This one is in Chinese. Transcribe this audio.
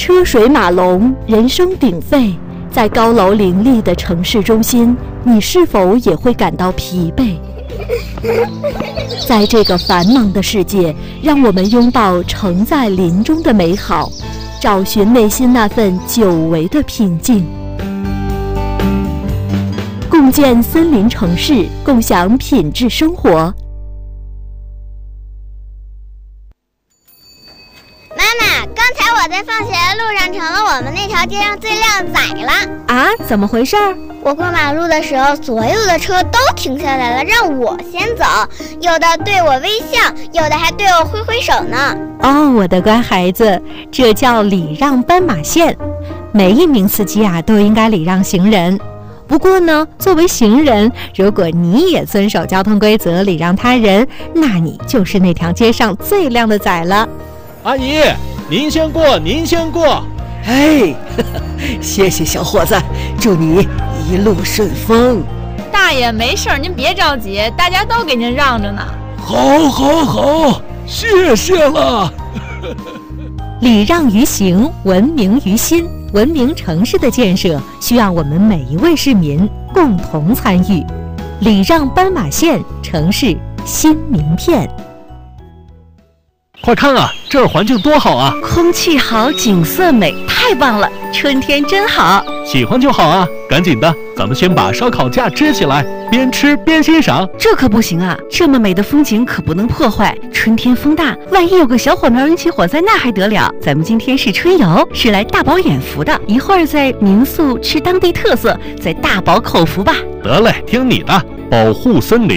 车水马龙，人声鼎沸，在高楼林立的城市中心，你是否也会感到疲惫？在这个繁忙的世界，让我们拥抱城在林中的美好，找寻内心那份久违的平静。共建森林城市，共享品质生活。 妈妈，刚才我在放学的路上成了我们那条街上最靓仔了。 啊，怎么回事？ 我过马路的时候，所有的车都停下来了，让我先走。有的对我微笑，有的还对我挥挥手呢。 哦，我的乖孩子，这叫礼让斑马线。每一名司机啊，都应该礼让行人。不过呢，作为行人，如果你也遵守交通规则，礼让他人，那你就是那条街上最靓的仔了。 阿姨，您先过，您先过。 哎，谢谢小伙子，祝你一路顺风。 大爷没事，您别着急，大家都给您让着呢。 好，谢谢了。 礼让于行，文明于心。文明城市的建设需要我们每一位市民共同参与。礼让斑马线，城市新名片。 快看啊，这儿环境多好啊！ 空气好，景色美，太棒了！春天真好。 喜欢就好啊！赶紧的，咱们先把烧烤架支起来，边吃边欣赏。 这可不行啊！这么美的风景可不能破坏。春天风大，万一有个小火苗引起火灾，那还得了？咱们今天是春游，是来大饱眼福的。一会儿在民宿吃当地特色，再大饱口福吧。 得嘞，听你的，保护森林。